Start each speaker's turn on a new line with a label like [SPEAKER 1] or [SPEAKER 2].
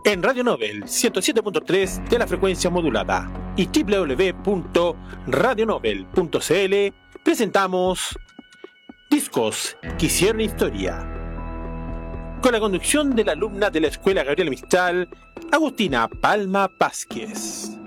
[SPEAKER 1] En Radio Nobel 107.3 de la frecuencia modulada y www.radionobel.cl presentamos Discos que hicieron historia, con la conducción de la alumna de la Escuela Gabriela Mistral, Agustina Palma Vázquez.